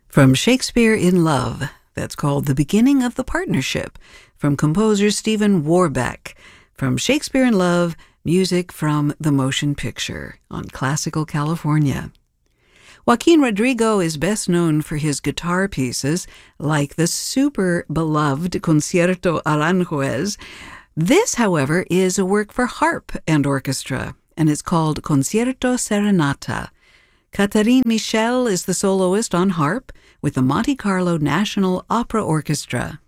From Shakespeare in Love, that's called The Beginning of the Partnership, from composer Stephen Warbeck. From Shakespeare in Love, music from the motion picture on Classical California. Joaquin Rodrigo is best known for his guitar pieces, like the super beloved Concierto Aranjuez. This, however, is a work for harp and orchestra, and it's called Concierto Serenata. Catherine Michel is the soloist on harp with the Monte Carlo National Opera Orchestra.